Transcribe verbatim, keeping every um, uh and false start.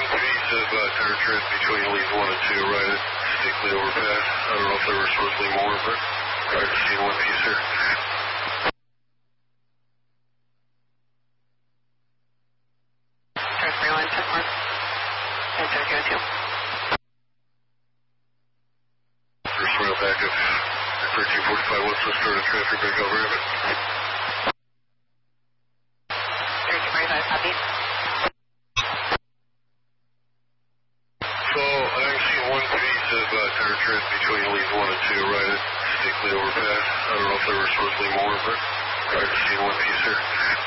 piece of uh, tire tread between leads one and two right at Stickley overpass. I don't know if there were supposed to be more, but I just seen one piece here. Drive three line, check mark. And check you two. First rail back up. thirteen forty-five west, let's start a traffic back over here. thirteen forty-five, copy. So I'm seeing one piece of uh, tire tread between leads one and two right at Stickley overpass. I don't know if there were supposed to be more, but I just seen one piece here.